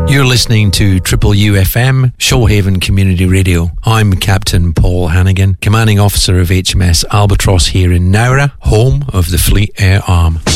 You're listening to Triple UFM, Shoalhaven Community Radio. I'm Captain Paul Hannigan, Commanding Officer of HMS Albatross here in Nowra, home of the Fleet Air Arm.